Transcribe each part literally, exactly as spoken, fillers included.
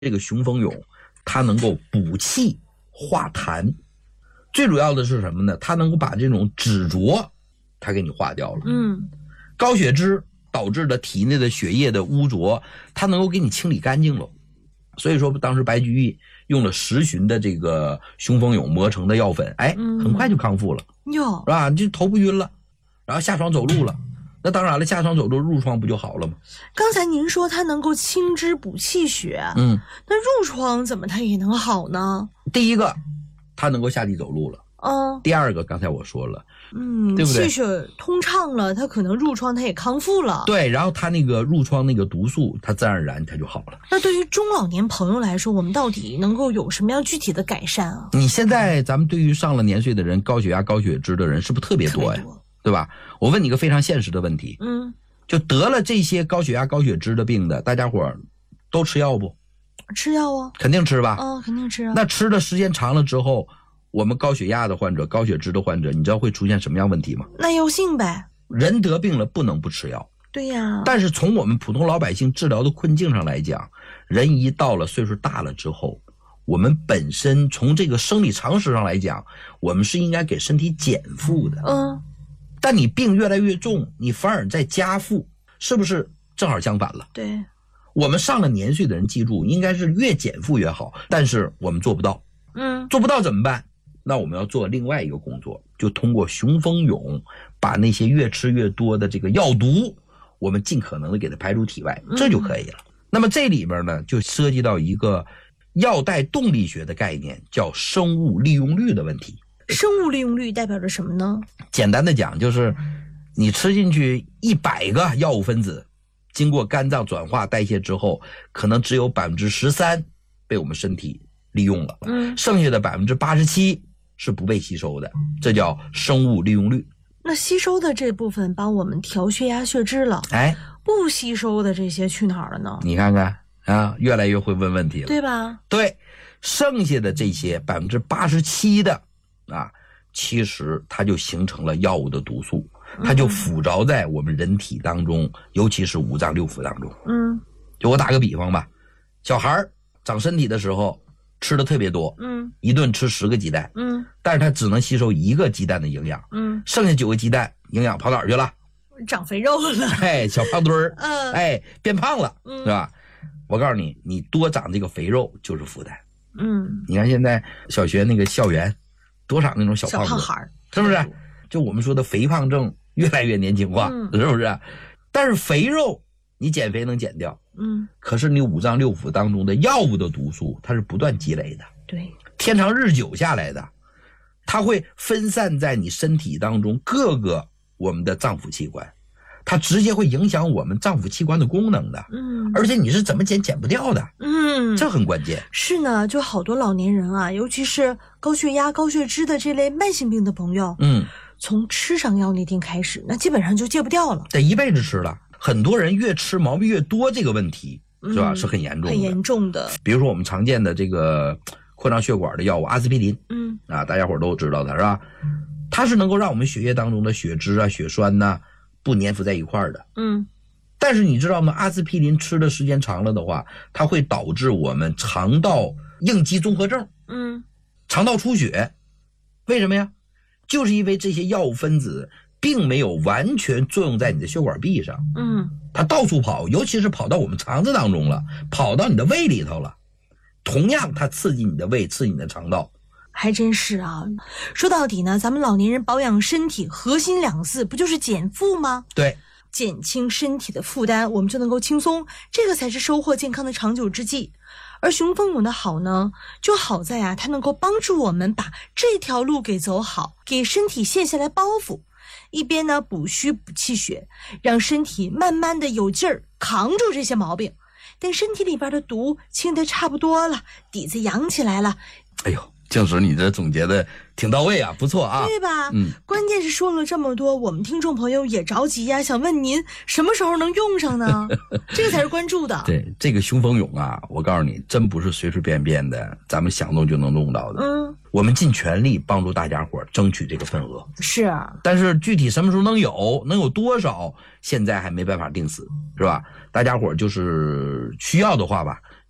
这个雄风勇它能够补气化痰，最主要的是什么呢？它能够把这种脂浊它给你化掉了。 嗯， 高血脂导致的体内的血液的污浊，它能够给你清理干净了。所以说当时白居易用了十旬的这个雄风勇磨成的药粉，哎，很快就康复了， 哟， 是吧？就头不晕了，然后下床走路了。那当然了，下床走路褥疮不就好了吗？ 刚才您说它能够清脂补气血， 嗯， 那褥疮怎么它也能好呢？ 第一个，它能够下地走路了。 嗯， 第二个，刚才我说了， 嗯， 对不对？ 气血通畅了，它可能褥疮它也康复了。 对，然后它那个褥疮那个毒素，它自然而然它就好了。 那对于中老年朋友来说，我们到底能够有什么样具体的改善啊？ 你现在咱们对于上了年岁的人，高血压、高血脂的人是不是特别多呀？ 特别多， 对吧？我问你一个非常现实的问题， 嗯， 就得了这些高血压、高血脂的病的，大家伙儿都吃药不？ 吃药啊？ 肯定吃吧？ 哦，肯定吃啊。 那吃的时间长了之后，我们高血压的患者、高血脂的患者，你知道会出现什么样问题吗？ 耐药性呗。 人得病了不能不吃药。 对呀。 但是从我们普通老百姓治疗的困境上来讲，人一到了岁数大了之后，我们本身从这个生理常识上来讲，我们是应该给身体减负的。 嗯。 但你病越来越重，你反而在加负，是不是正好相反了？ 对。 我们上了年岁的人，记住应该是越减负越好，但是我们做不到。 嗯。 做不到怎么办？那我们要做另外一个工作，就通过雄风勇把那些越吃越多的这个药毒，我们尽可能的给它排出体外，这就可以了。嗯、那么这里边呢，就涉及到一个药代动力学的概念，叫生物利用率的问题。 生物利用率代表着什么呢？ 简单的讲，就是你吃进去一百个药物分子，经过肝脏转化代谢之后，可能只有百分之十三被我们身体利用了， 嗯， 剩下的百分之八十七是不被吸收的，这叫生物利用率。 那吸收的这部分帮我们调血压血脂了， 哎， 不吸收的这些去哪儿了呢？ 你看看啊，越来越会问问题了， 对吧？ 对，剩下的这些百分之八十七的啊，其实它就形成了药物的毒素，它就附着在我们人体当中，嗯、尤其是五脏六腑当中。 嗯， 就我打个比方吧，小孩长身体的时候吃的特别多， 嗯， 一顿吃十个鸡蛋， 嗯， 但是他只能吸收一个鸡蛋的营养， 嗯， 剩下九个鸡蛋营养跑哪儿去了？ 长肥肉了， 哎，小胖墩儿， 嗯， 哎，变胖了， 嗯， 是吧？我告诉你，你多长这个肥肉就是负担。 嗯， 你看现在小学那个校园，多少那种小胖子， 小胖孩儿， 是不是？就我们说的肥胖症越来越年轻化， 嗯、 是不是？但是肥肉你减肥能减掉， 嗯， 可是你五脏六腑当中的药物的毒素，它是不断积累的， 对， 天长日久下来的，它会分散在你身体当中各个我们的脏腑器官，它直接会影响我们脏腑器官的功能的， 嗯， 而且你是怎么减减不掉的， 嗯， 这很关键。 是呢，就好多老年人啊，尤其是高血压、高血脂的这类慢性病的朋友， 嗯， 从吃上药那天开始，那基本上就戒不掉了， 得一辈子吃了。很多人越吃毛病越多，这个问题是吧、嗯、是很严重的， 很严重的。 比如说我们常见的这个扩张血管的药物阿司匹林， 嗯啊，大家伙都知道它是吧？它是能够让我们血液当中的血脂啊、血栓呐、啊、不粘附在一块儿的。 嗯， 但是你知道吗？阿司匹林吃的时间长了的话，它会导致我们肠道应激综合症， 嗯， 肠道出血。为什么呀？就是因为这些药物分子并没有完全作用在你的血管壁上， 嗯， 它到处跑，尤其是跑到我们肠子当中了，跑到你的胃里头了。同样，它刺激你的胃，刺激你的肠道。 还真是啊，说到底呢，咱们老年人保养身体核心两个字不就是减负吗？ 对， 减轻身体的负担，我们就能够轻松，这个才是收获健康的长久之计。而雄风勇的好呢，就好在啊，它能够帮助我们把这条路给走好，给身体卸下来包袱，一边呢补虚补气血，让身体慢慢的有劲儿扛住这些毛病。等身体里边的毒清得差不多了，底子养起来了， 哎呦，静石你这总结的挺到位啊，不错啊， 对吧？ 嗯， 关键是说了这么多，我们听众朋友也着急呀，想问您什么时候能用上呢？这个才是关注的。 对，这个雄风勇啊，我告诉你，真不是随随便便的咱们想弄就能弄到的。 嗯， 我们尽全力帮助大家伙争取这个份额。 是啊， 但是具体什么时候能有，能有多少，现在还没办法定死，是吧？大家伙就是需要的话吧，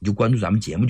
你就关注咱们节目。